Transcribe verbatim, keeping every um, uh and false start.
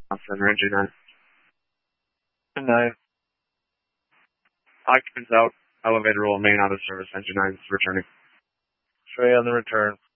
Center, engine nine. nine. Occupants out. Elevator will remain out of service. Engine nine is returning. Trey on the return.